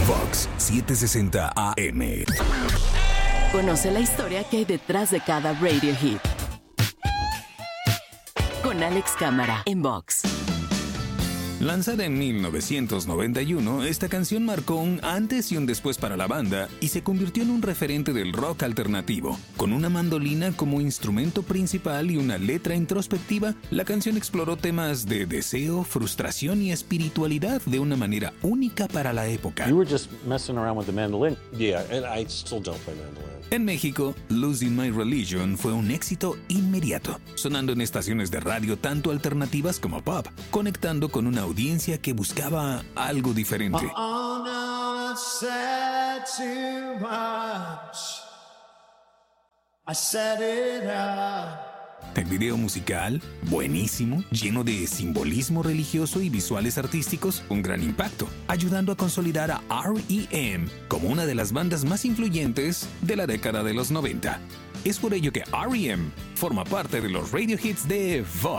Vox 760 AM. Conoce la historia que hay detrás de cada radio hit. Con Alex Cámara en Vox. Lanzada en 1991, esta canción marcó un antes y un después para la banda y se convirtió en un referente del rock alternativo. Con una mandolina como instrumento principal y una letra introspectiva, la canción exploró temas de deseo, frustración y espiritualidad de una manera única para la época. You were just messing around with the mandolin. Yeah, and I still don't play mandolin. En México, Losing My Religion fue un éxito inmediato, sonando en estaciones de radio tanto alternativas como pop, conectando con una audiencia que buscaba algo diferente. Oh, no, I said too much. I said it out. El video musical, buenísimo, lleno de simbolismo religioso y visuales artísticos, un gran impacto, ayudando a consolidar a R.E.M. como una de las bandas más influyentes de la década de los 90. Es por ello que R.E.M. forma parte de los radio hits de Vox.